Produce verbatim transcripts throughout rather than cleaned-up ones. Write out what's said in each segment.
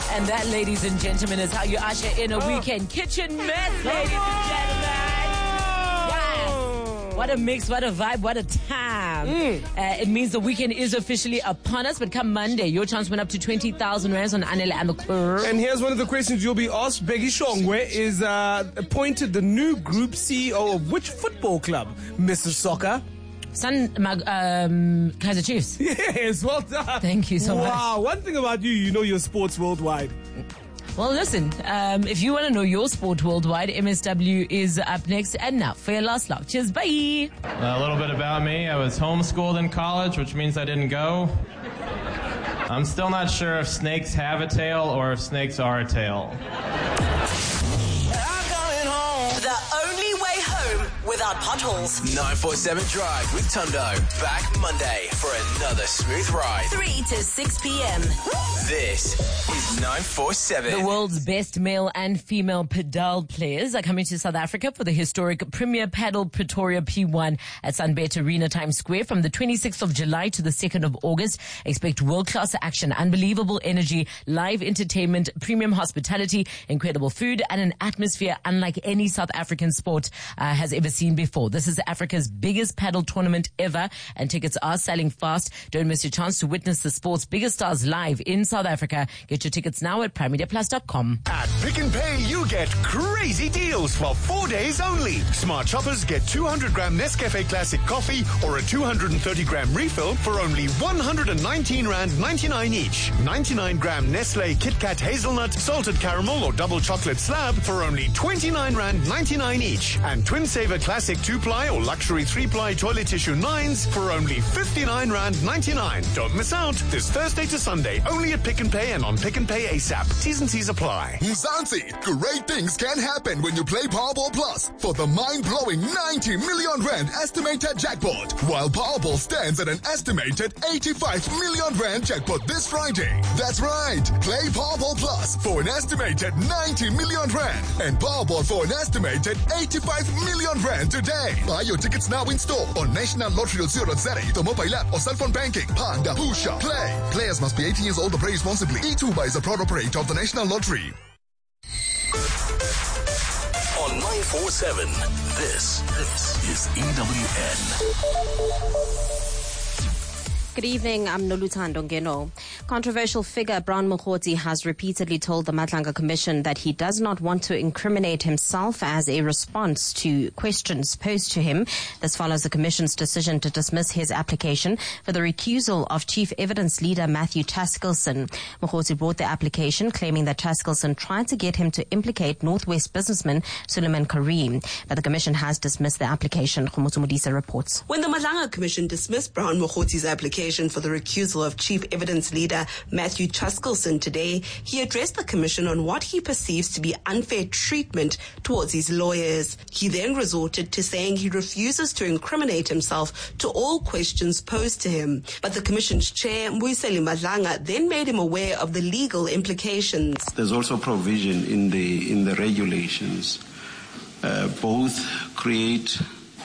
And that, ladies and gentlemen, is how you usher in a weekend kitchen mess, ladies and gentlemen. Yes. What a mix, what a vibe, what a time. Mm. Uh, it means the weekend is officially upon us, but come Monday, your chance went up to twenty thousand rands on Anele and the Curve. And here's one of the questions you'll be asked. Beggy Shongwe is uh, appointed the new group C E O of which football club? Missus Soccer. Sun, um, Kaiser Chiefs. Yes, well done. Thank you so wow. much. Wow, one thing about you, you know your sports worldwide. Well, listen, um, if you want to know your sport worldwide, M S W is up next. And now for your last lock. Cheers, bye. A little bit about me. I was homeschooled in college, which means I didn't go. I'm still not sure if snakes have a tail or if snakes are a tail. The only way home without potholes. nine four seven Drive with Tundo. Back Monday for another smooth ride. three to six p.m. This is nine four seven. The world's best male and female padel players are coming to South Africa for the historic Premier Paddle Pretoria P one at Sunbet Arena Times Square from the twenty-sixth of July to the second of August. Expect world-class action, unbelievable energy, live entertainment, premium hospitality, incredible food, and an atmosphere unlike any South African sport uh, has ever seen before. This is Africa's biggest paddle tournament ever, and tickets are selling fast. Don't miss your chance to witness the sport's biggest stars live in South Africa. Get your tickets now at prime media plus dot com. At Pick and Pay, you get crazy deals for four days only. Smart shoppers get two hundred gram Nescafe Classic coffee or a two hundred thirty gram refill for only one hundred nineteen rand ninety-nine each. ninety-nine gram Nestle Kit Kat Hazelnut, Salted Caramel or Double Chocolate Slab for only twenty-nine rand ninety-nine each. And Twin Saver Classic two ply or Luxury three ply Toilet Tissue nines for only fifty-nine rand ninety-nine. Don't miss out this Thursday to Sunday, only at Pick and Pay and on Pick and Pay ASAP. T's and C's apply. Mzansi, great things can happen when you play Powerball Plus for the mind-blowing ninety million rand estimated jackpot, while Powerball stands at an estimated eighty-five million rand jackpot this Friday. That's right. Play Powerball Plus for an estimated ninety million rand and Powerball for an estimated eighty-five million rand today. Buy your tickets now in store on national lottery dot co dot za, the mobile app or cell phone banking. Panda, Pusha, play. Players must be eighteen years old to play responsibly. eTuba is a proud operator of the National Lottery. On nine four seven, this, this is E W N. Good evening, I'm Noluthando Ngeno. Controversial figure Brown Mokgotsi has repeatedly told the Madlanga Commission that he does not want to incriminate himself as a response to questions posed to him. This follows the Commission's decision to dismiss his application for the recusal of Chief Evidence Leader Matthew Taskelson. Mokgotsi brought the application claiming that Taskelson tried to get him to implicate Northwest businessman Suleiman Kareem, but the Commission has dismissed the application. Khomotso Modise reports. When the Madlanga Commission dismissed Brown Mokgotsi's application for the recusal of Chief Evidence Leader Matthew Taskelson today, he addressed the Commission on what he perceives to be unfair treatment towards his lawyers. He then resorted to saying he refuses to incriminate himself to all questions posed to him. But the Commission's chair, Mbuyiseni Madlanga, then made him aware of the legal implications. There's also provision in the in the regulations. Uh, both create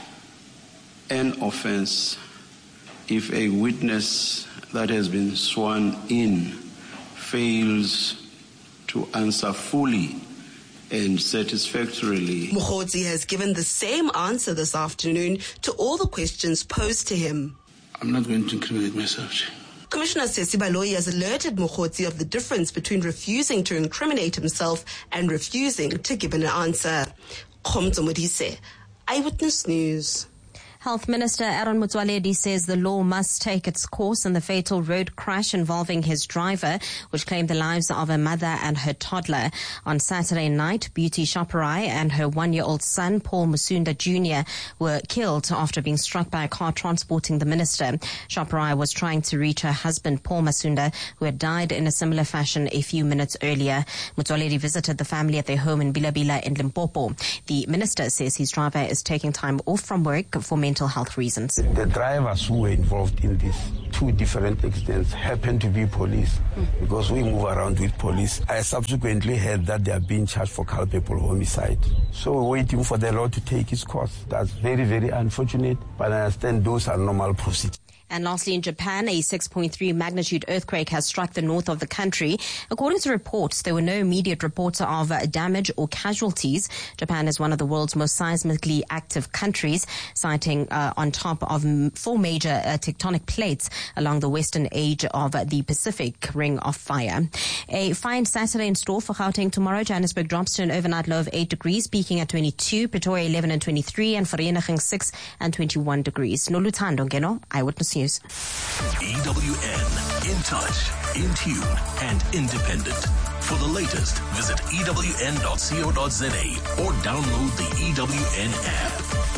an offense if a witness that has been sworn in fails to answer fully and satisfactorily. Mokgotsi has given the same answer this afternoon to all the questions posed to him. I'm not going to incriminate myself. Commissioner Sesi Baloyi has alerted Mokgotsi of the difference between refusing to incriminate himself and refusing to give an answer. Khomotso Modise, Eyewitness News. Health Minister Aaron Motsoaledi says the law must take its course in the fatal road crash involving his driver, which claimed the lives of a mother and her toddler. On Saturday night, Beauty Shoparai and her one-year-old son, Paul Musunda Junior, were killed after being struck by a car transporting the minister. Shoparai was trying to reach her husband, Paul Musunda, who had died in a similar fashion a few minutes earlier. Motsoaledi visited the family at their home in Bilabila in Limpopo. The minister says his driver is taking time off from work for mental health reasons. The drivers who were involved in these two different accidents happen to be police, mm. because we move around with police. I subsequently heard that they are being charged for culpable homicide. So we're waiting for the law to take its course. That's very, very unfortunate, but I understand those are normal procedures. And lastly, in Japan, a six point three magnitude earthquake has struck the north of the country. According to reports, there were no immediate reports of uh, damage or casualties. Japan is one of the world's most seismically active countries, siting uh, on top of m- four major uh, tectonic plates along the western edge of uh, the Pacific Ring of Fire. A fine Saturday in store for Gauteng tomorrow. Johannesburg drops to an overnight low of eight degrees, peaking at twenty-two, Pretoria eleven and twenty-three, and Vereeniging six and twenty-one degrees. Noluthando Ngeno, Eyewitness News. E W N, in touch, in tune, and independent. For the latest, visit E W N dot co dot za or download the E W N app.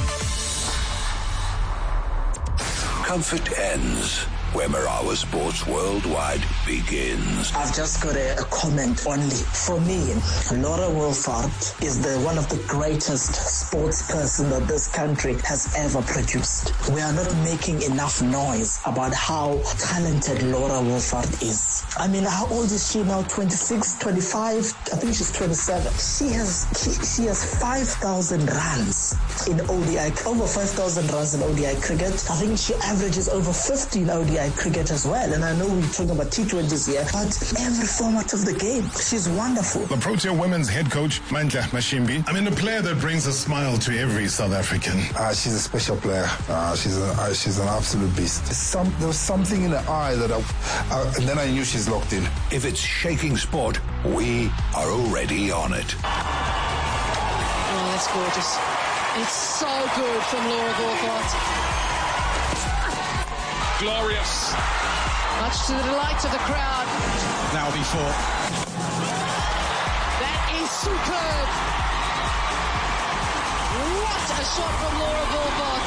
Comfort ends where Marawa Sports Worldwide begins. I've just got a, a comment only. For me, Laura Wolfhard is the one of the greatest sports person that this country has ever produced. We are not making enough noise about how talented Laura Wolfhard is. I mean, how old is she now? twenty-six, twenty-five? I think she's twenty-seven. She has she, she has five thousand runs in O D I, over five thousand runs in O D I cricket. I think she averages over fifteen O D I cricket as well. And I know we're talking about T twenties here, but every format of the game, she's wonderful. The Protea women's head coach, Mandla Mashimbi. I mean, a player that brings a smile to every South African. Uh, she's a special player. Uh, she's a, uh, she's an absolute beast. Some, there was something in her eye that I, uh, and then I knew she's locked in. If it's shaking sport, we are already on it. Oh, that's gorgeous. It's so good from Laura Wolfhard. Glorious. Much to the delight of the crowd. Now before. That is superb. What a shot from Laura Wolfhard.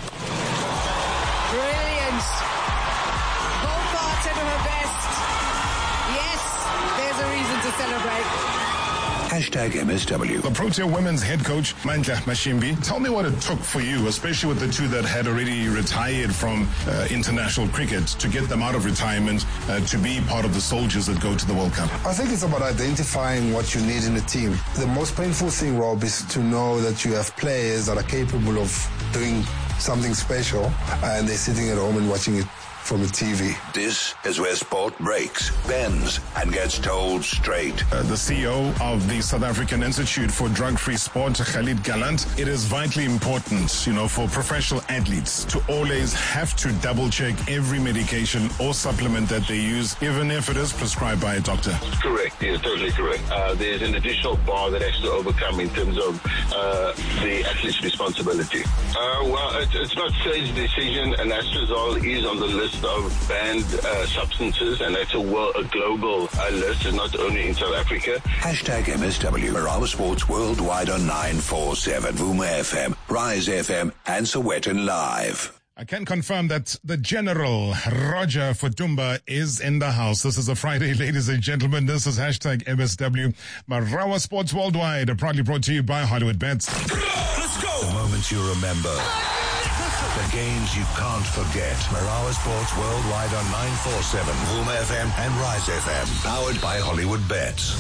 Brilliant. Wolfhard at her best. Yes, there's a reason to celebrate. Hashtag M S W. The Protea women's head coach, Mandla Mashimbi. Tell me what it took for you, especially with the two that had already retired from uh, international cricket, to get them out of retirement uh, to be part of the soldiers that go to the World Cup. I think it's about identifying what you need in a team. The most painful thing, Rob, is to know that you have players that are capable of doing something special and they're sitting at home and watching it from a T V. This is where sport breaks, bends, and gets told straight. Uh, the C E O of the South African Institute for Drug-Free Sport, Khalid Gallant, it is vitally important, you know, for professional athletes to always have to double-check every medication or supplement that they use, even if it is prescribed by a doctor. Correct, yes, totally correct. Uh, there's an additional bar that has to overcome in terms of uh, the athlete's responsibility. Uh, well, it, it's not Sage's decision, and Astrazole is on the list of banned uh, substances, and that's a, world, a global uh, list, and not only in South Africa. Hashtag M S W, Marawa Sports Worldwide on nine four seven, Vuma F M, Rise F M, and Sowetan Live. I can confirm that the General, Roger Futumba, is in the house. This is a Friday, ladies and gentlemen. This is hashtag M S W, Marawa Sports Worldwide, proudly brought to you by Hollywood Bets. Let's go! The moments you remember. The games you can't forget. Marawa Sports Worldwide on nine four seven, Vuma F M and Rise F M. Powered by Hollywood Bets.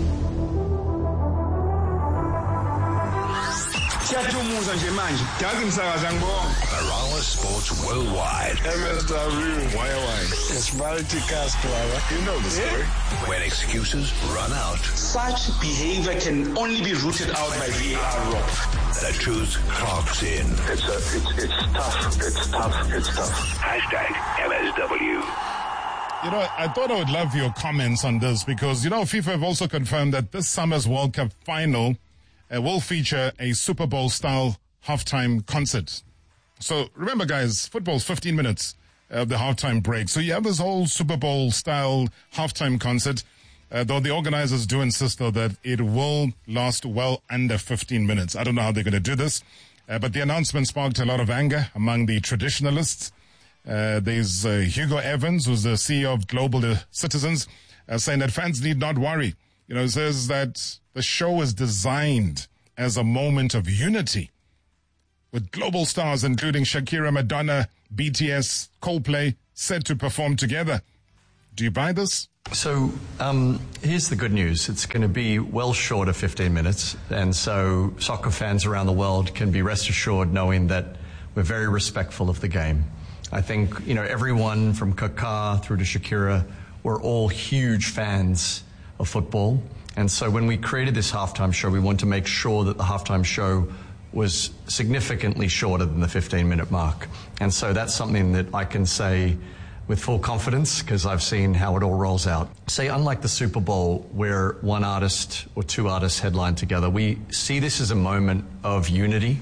Marawa Sports Worldwide. M S W. Why, why? It's multicast, brother. You know the story. When excuses run out. Such behavior can only be rooted out by V A R, Rob. The truth clocks in. It's, a, it's, it's tough. It's tough. It's tough. Hashtag M S W. You know, I thought I would love your comments on this because, you know, FIFA have also confirmed that this summer's World Cup final uh, will feature a Super Bowl-style halftime concert. So remember, guys, football's fifteen minutes of the halftime break. So you have this whole Super Bowl-style halftime concert, uh, though the organizers do insist, though, that it will last well under fifteen minutes. I don't know how they're going to do this, uh, but the announcement sparked a lot of anger among the traditionalists. Uh, there's uh, Hugo Evans, who's the C E O of Global uh, Citizens, uh, saying that fans need not worry. You know, he says that the show is designed as a moment of unity, with global stars including Shakira, Madonna, B T S, Coldplay set to perform together. Do you buy this? So um, here's the good news. It's going to be well short of fifteen minutes. And so soccer fans around the world can be rest assured knowing that we're very respectful of the game. I think, you know, everyone from Kaká through to Shakira, we're all huge fans of football. And so when we created this halftime show, we wanted to make sure that the halftime show was significantly shorter than the fifteen minute mark. And so that's something that I can say with full confidence because I've seen how it all rolls out. Say, unlike the Super Bowl where one artist or two artists headline together, we see this as a moment of unity.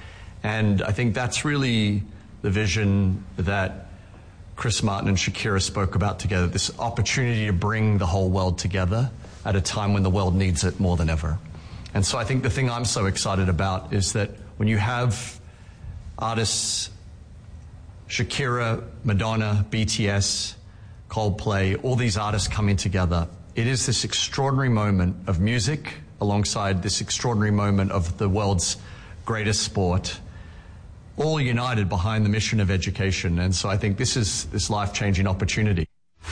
And I think that's really the vision that Chris Martin and Shakira spoke about together, this opportunity to bring the whole world together at a time when the world needs it more than ever. And so I think the thing I'm so excited about is that when you have artists, Shakira, Madonna, B T S, Coldplay, all these artists coming together, it is this extraordinary moment of music alongside this extraordinary moment of the world's greatest sport, all united behind the mission of education. And so I think this is this life-changing opportunity.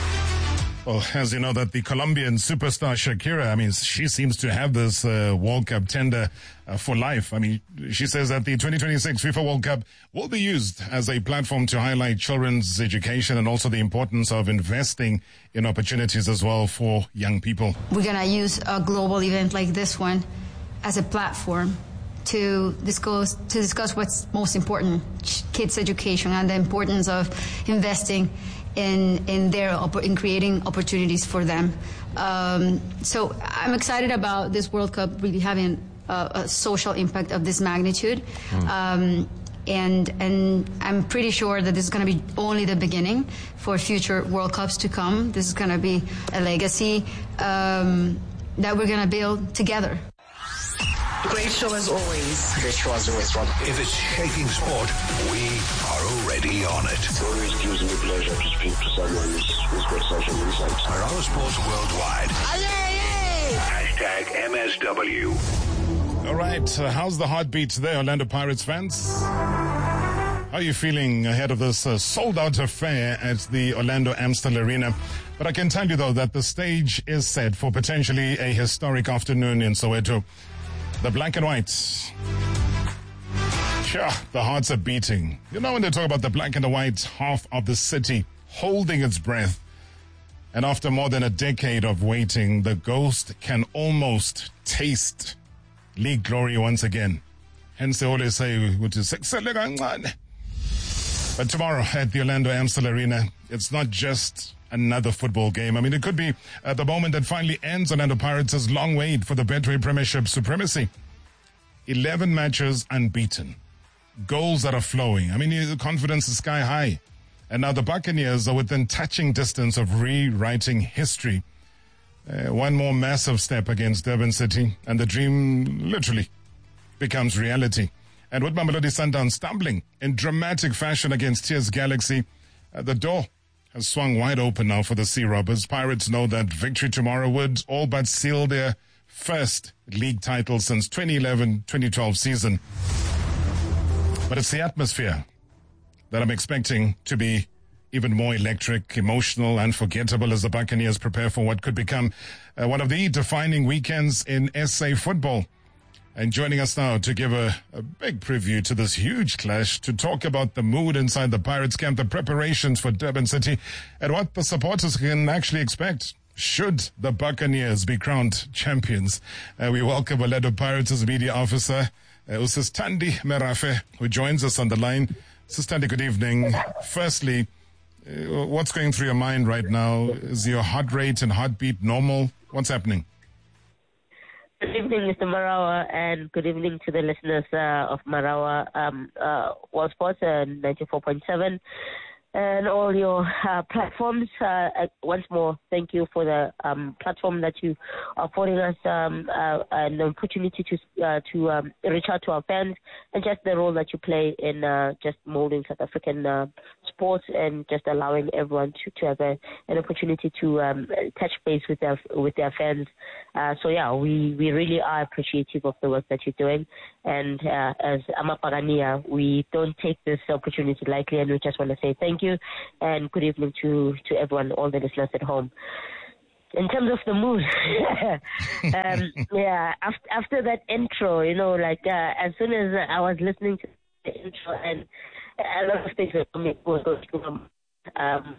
Well, as you know, that the Colombian superstar Shakira, I mean, she seems to have this uh, World Cup tender uh, for life. I mean, she says that the twenty twenty-six FIFA World Cup will be used as a platform to highlight children's education and also the importance of investing in opportunities as well for young people. We're going to use a global event like this one as a platform to discuss to discuss what's most important, kids' education and the importance of investing in in their in creating opportunities for them. Um, so I'm excited about this World Cup really having a, a social impact of this magnitude. Mm. Um, and and I'm pretty sure that this is going to be only the beginning for future World Cups to come. This is going to be a legacy um, that we're going to build together. Great show as always. Great show as always, Rob. If it's shaking sport, we are already on it. It always gives me pleasure to speak to someone who's, who's got such an insight. Marala Sports Worldwide. Hashtag M S W. All right, uh, how's the heartbeat there, Orlando Pirates fans? How are you feeling ahead of this uh, sold-out affair at the Orlando Amstel Arena? But I can tell you, though, that the stage is set for potentially a historic afternoon in Soweto. The black and whites. Sure, the hearts are beating. You know when they talk about the black and the white half of the city holding its breath. And after more than a decade of waiting, the ghost can almost taste league glory once again. Hence they always say, which is but tomorrow at the Orlando Amstel Arena, it's not just another football game. I mean, it could be uh, the moment that finally ends Orlando Pirates' long wait for the Betway Premiership supremacy. eleven matches unbeaten. Goals that are flowing. I mean, the confidence is sky high. And now the Buccaneers are within touching distance of rewriting history. Uh, one more massive step against Durban City, and the dream literally becomes reality. And with Mamelodi Sundowns stumbling in dramatic fashion against T S Galaxy, uh, the door has swung wide open now for the Sea Robbers. Pirates know that victory tomorrow would all but seal their first league title since twenty eleven twenty twelve season. But it's the atmosphere that I'm expecting to be even more electric, emotional, unforgettable as the Buccaneers prepare for what could become uh, one of the defining weekends in S A football. And joining us now to give a, a big preview to this huge clash, to talk about the mood inside the Pirates camp, the preparations for Durban City, and what the supporters can actually expect should the Buccaneers be crowned champions. Uh, we welcome Orlando Pirates' media officer, uh, Usistandi Merafe, who joins us on the line. Usistandi, good evening. Firstly, uh, what's going through your mind right now? Is your heart rate and heartbeat normal? What's happening? Good evening, Mister Marawa, and good evening to the listeners uh, of Marawa um, uh, World Sports uh, ninety-four point seven and all your uh, platforms. Uh, once more, thank you for the um, platform that you are affording us um, uh, an opportunity to uh, to um, reach out to our fans, and just the role that you play in uh, just molding South African uh, sports and just allowing everyone to, to have a, an opportunity to um, touch base with their with their fans. Uh, so yeah, we, we really are appreciative of the work that you're doing, and uh, as Amapagania, we don't take this opportunity lightly, and we just want to say thank you and good evening to, to everyone, all the listeners at home. In terms of the mood, um, yeah, after, after that intro, you know, like uh, as soon as I was listening to the intro and a lot of things are coming through. Um,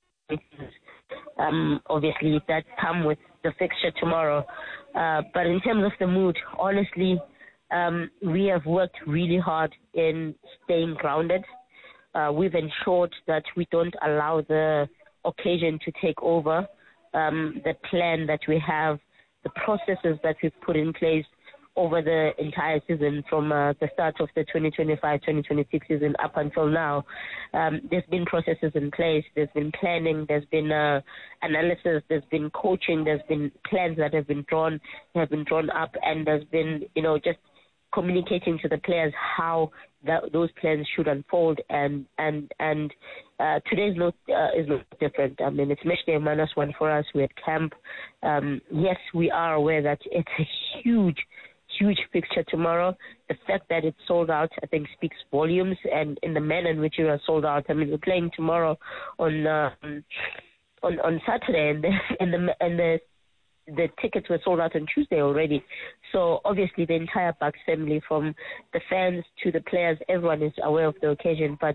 um, obviously, that come with the fixture tomorrow. Uh, but in terms of the mood, honestly, um, we have worked really hard in staying grounded. Uh, we've ensured that we don't allow the occasion to take over. Um, the plan that we have, the processes that we've put in place over the entire season from uh, the start of the twenty twenty-five twenty twenty-six season up until now. Um, there's been processes in place, there's been planning, there's been uh, analysis, there's been coaching, there's been plans that have been drawn, have been drawn up, and there's been, you know, just communicating to the players how that, those plans should unfold, and and and uh, today's not uh, is not different. I mean, it's match day minus one for us. We're at camp. Um, yes, we are aware that it's a huge, huge fixture tomorrow. The fact that it's sold out, I think, speaks volumes. And in the manner in which you are sold out, I mean, we're playing tomorrow on um, on on Saturday, and the and the and the the tickets were sold out on Tuesday already. So obviously the entire Bucks family, from the fans to the players, everyone is aware of the occasion. But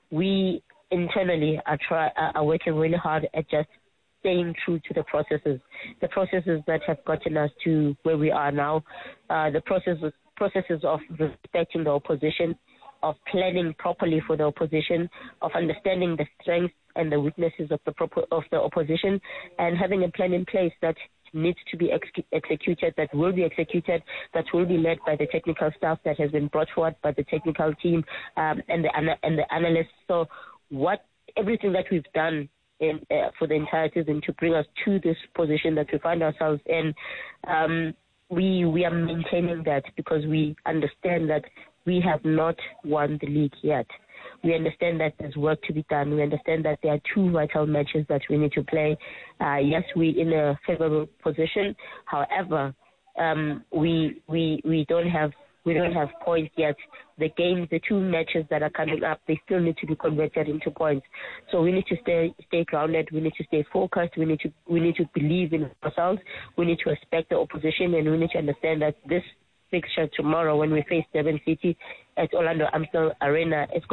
we internally are try are working really hard at just staying true to the processes, the processes that have gotten us to where we are now, uh, the processes processes of respecting the opposition, of planning properly for the opposition, of understanding the strengths and the weaknesses of the propo- of the opposition, and having a plan in place that needs to be ex- executed, that will be executed, that will be led by the technical staff that has been brought forward by the technical team um, and the ana- and the analysts. So what everything that we've done in, uh, for the entire season to bring us to this position that we find ourselves in, um, we we are maintaining that, because we understand that we have not won the league yet. We understand that there's work to be done. We understand that there are two vital matches that we need to play. Uh, yes, we're in a favorable position. However, um, we we we don't have we don't have points yet. The games, the two matches that are coming up, they still need to be converted into points. So we need to stay stay grounded. We need to stay focused. We need to we need to believe in ourselves. We need to respect the opposition, and we need to understand that this fixture tomorrow, when we face Durban City at Orlando Amstel Arena, it's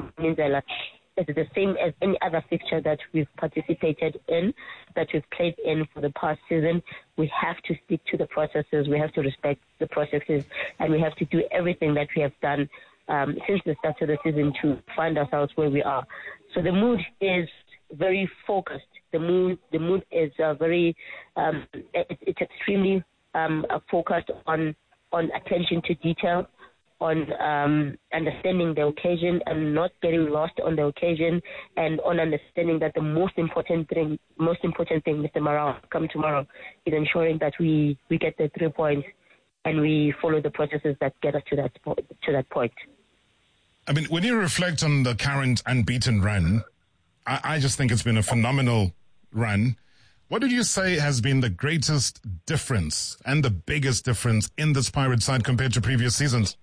the same as any other fixture that we've participated in, that we've played in for the past season. We have to stick to the processes. We have to respect the processes, and we have to do everything that we have done um, since the start of the season to find ourselves where we are. So the mood is very focused. The mood, the mood is uh, very, um, it, it's extremely um, focused on on attention to detail, on um, understanding the occasion and not getting lost on the occasion, and on understanding that the most important thing, most important thing, Mister Marawa, come tomorrow, is ensuring that we, we get the three points and we follow the processes that get us to that po- to that point. I mean, when you reflect on the current unbeaten run, I, I just think it's been a phenomenal run. What did you say has been the greatest difference and the biggest difference in this Pirate side compared to previous seasons?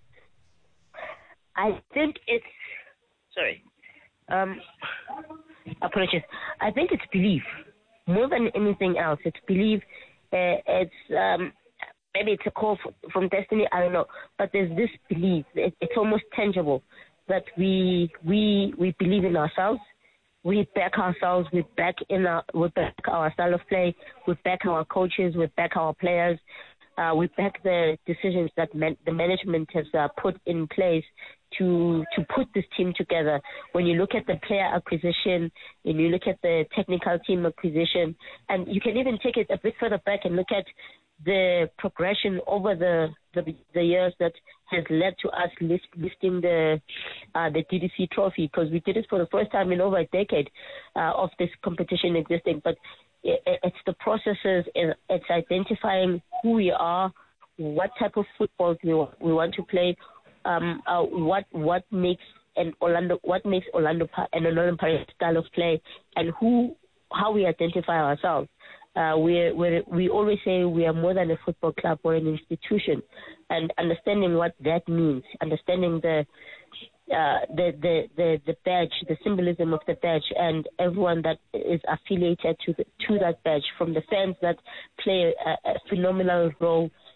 I think it's, sorry, um, apologies. I think it's belief. More than anything else, it's belief. Uh, it's, um, maybe it's a call f- from destiny, I don't know. But there's this belief. It, it's almost tangible that we we we believe in ourselves. We back ourselves, we back in our, we back our style of play, we back our coaches, we back our players, uh, we back the decisions that man, the management has uh, put in place to to put this team together. When you look at the player acquisition, and you look at the technical team acquisition, and you can even take it a bit further back and look at the progression over the the, the years that has led to us list, listing the uh, the D D C trophy, because we did it for the first time in over a decade uh, of this competition existing. But it, it's the processes, it's identifying who we are, what type of football we, we want to play, um, uh, what what makes an Orlando what makes Orlando an Orlando Pirates style of play, and who how we identify ourselves. Uh, we we we always say we are more than a football club or an institution, and understanding what that means, understanding the uh, the, the the the badge, the symbolism of the badge, and everyone that is affiliated to the, to that badge, from the fans that play a, a phenomenal role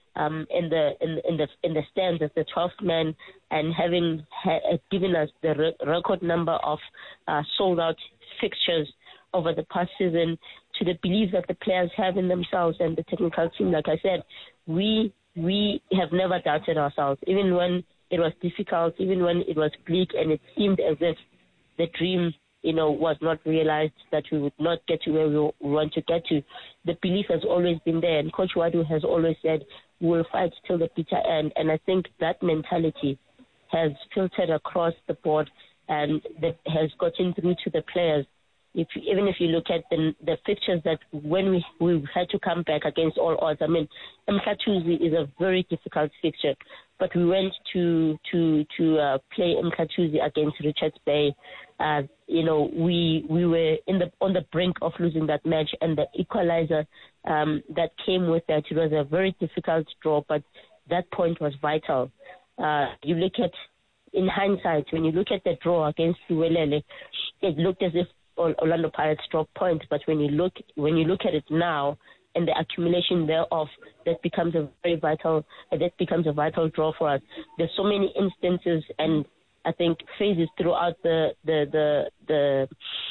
um, in the in, in the in the stands as the twelfth man, and having ha- given us the re- record number of uh, sold out fixtures over the past season, to the belief that the players have in themselves and the technical team. Like I said, we we have never doubted ourselves, even when it was difficult, even when it was bleak, and it seemed as if the dream, you know, was not realized, that we would not get to where we want to get to. The belief has always been there, and Coach Wadu has always said, we'll fight till the bitter end. And I think that mentality has filtered across the board and that has gotten through to the players. If you, even if you look at the, the fixtures that when we, we had to come back against all odds, I mean, Mkhathuzi is a very difficult fixture, but we went to to to uh, play Mkhathuzi against Richards Bay. Uh, you know, we we were in the on the brink of losing that match, and the equalizer um, that came with that, it was a very difficult draw, but that point was vital. Uh, you look at, in hindsight, when you look at the draw against Luwelele, it looked as if Orlando Pirates dropped points, but when you look when you look at it now and the accumulation thereof, that becomes a very vital uh, that becomes a vital draw for us. There's so many instances and I think phases throughout the the the the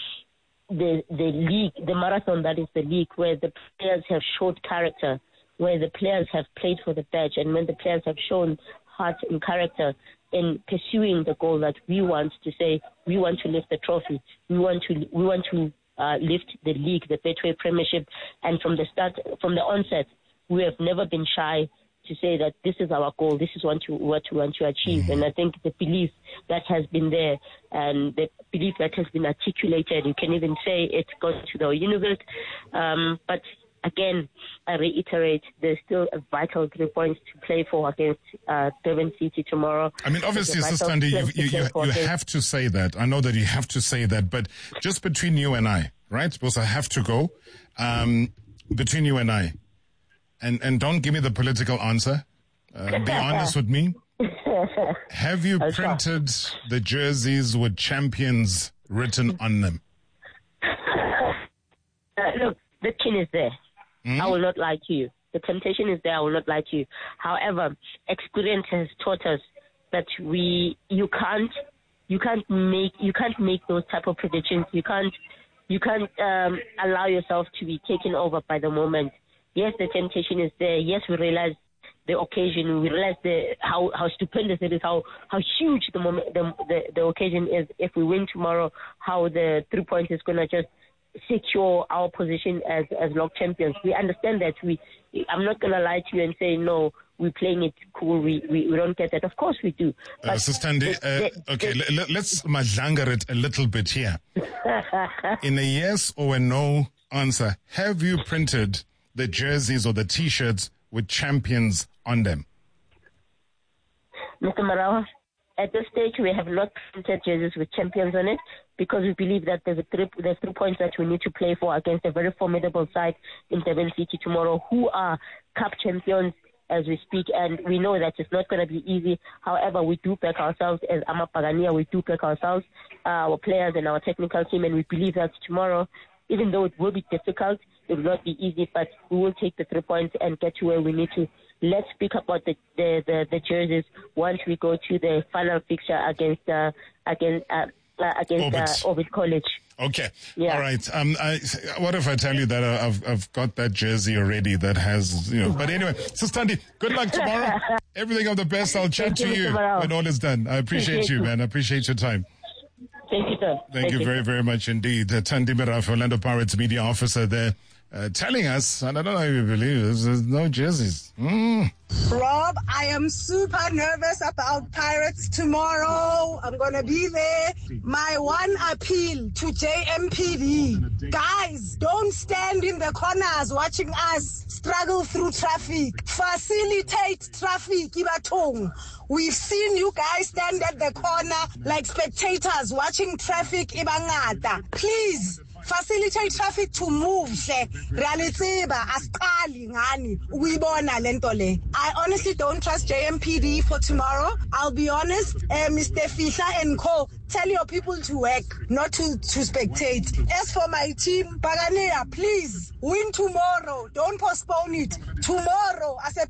the, the league, the marathon that is the league, where the players have showed character, where the players have played for the badge, and when the players have shown heart and character in pursuing the goal that we want to say, we want to lift the trophy, we want to we want to uh, lift the league, the Betway Premiership, and from the start, from the onset, we have never been shy to say that this is our goal, this is what, to, what we want to achieve. Mm-hmm. And I think the belief that has been there and the belief that has been articulated, you can even say it's gone to the universe, um, but again, I reiterate, there's still a vital three points to play for against uh, Durban City tomorrow. I mean, obviously, Sister Andy, you, you, you, you have to say that. I know that you have to say that, but just between you and I, right? Because I have to go. Um, between you and I, and and don't give me the political answer. Uh, be honest with me. Have you printed the jerseys with champions written on them? Uh, look, the tin is there. Mm-hmm. I will not lie to you. The temptation is there. I will not lie to you. However, experience has taught us that we, you can't, you can't make, you can't make those type of predictions. You can't, you can't um, allow yourself to be taken over by the moment. Yes, the temptation is there. Yes, we realize the occasion. We realize the how, how stupendous it is. How how huge the moment the, the the occasion is. If we win tomorrow, how the three points is gonna just secure our position as as log champions. We understand that. We, I'm not going to lie to you and say, no, we're playing it cool. We we, we don't get that. Of course we do. But uh, Sister Andy, uh, okay, the, l- let's madlanger it a little bit here. In a yes or a no answer, have you printed the jerseys or the T-shirts with champions on them? Mister Marawa, at this stage, we have not printed jerseys with champions on it because we believe that there's, a three, there's three points that we need to play for against a very formidable side in Durban City tomorrow, who are cup champions as we speak, and we know that it's not going to be easy. However, we do back ourselves as Amapagania, we do back ourselves, uh, our players and our technical team, and we believe that tomorrow, even though it will be difficult, it will not be easy, but we will take the three points and get to where we need to. Let's speak about the the, the, the jerseys once we go to the final fixture against uh, against uh, uh, against uh, Orbit College. Okay. Yeah. All right. Um. I, what if I tell you that I've I've got that jersey already that has, you know. But anyway, Sister Andy, good luck tomorrow. Everything of the best. I'll chat to you when all is done. I appreciate you, man. I appreciate your time. Thank you, sir. Thank, Thank you, you very, very much indeed. Uh, Thandi Mirafo, Orlando Pirates media officer there, uh, telling us, and I don't know if you believe this, there's no jerseys. Mm. Rob, I am super nervous about Pirates tomorrow. I'm going to be there. My one appeal to J M P D, guys, don't stand in the corners watching us struggle through traffic. Facilitate traffic, Ibatong. We've seen you guys stand at the corner like spectators watching traffic, Ibangata. Please, facilitate traffic to move. I honestly don't trust J M P D for tomorrow. I'll be honest, uh, Mister Fisher and co, tell your people to work, not to, to spectate. As for my team, Paganea, please, win tomorrow. Don't postpone it. Tomorrow, as a